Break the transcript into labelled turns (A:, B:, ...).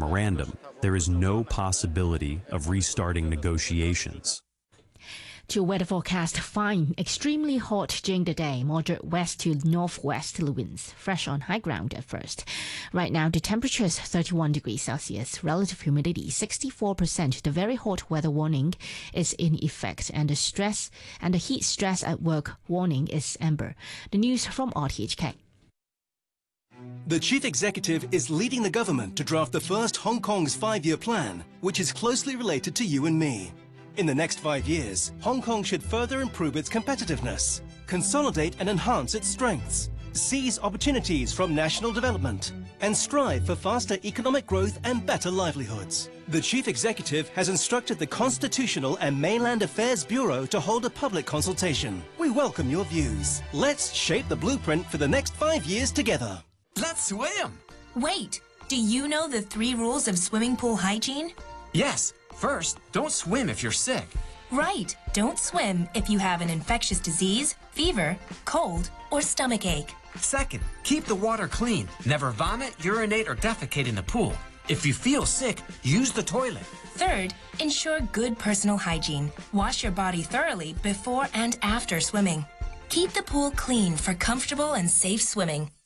A: memorandum, there is no possibility of restarting negotiations.
B: To weather forecast, fine, extremely hot during the day, moderate west to northwesterly winds, fresh on high ground at first. Right now, the temperature is 31 degrees Celsius, relative humidity 64%. The very hot weather warning is in effect, and the heat stress at work warning is amber. The news from RTHK.
C: The chief executive is leading the government to draft the first Hong Kong's 5-year plan, which is closely related to you and me. In the next 5 years, Hong Kong should further improve its competitiveness, consolidate and enhance its strengths, seize opportunities from national development, and strive for faster economic growth and better livelihoods. The Chief Executive has instructed the Constitutional and Mainland Affairs Bureau to hold a public consultation. We welcome your views. Let's shape the blueprint for the next 5 years together.
D: Let's swim!
E: Wait, do you know the 3 rules of swimming pool hygiene?
D: Yes. First, don't swim if you're sick.
E: Right. Don't swim if you have an infectious disease, fever, cold, or stomach ache.
D: Second, keep the water clean. Never vomit, urinate, or defecate in the pool. If you feel sick, use the toilet.
E: Third, ensure good personal hygiene. Wash your body thoroughly before and after swimming. Keep the pool clean for comfortable and safe swimming.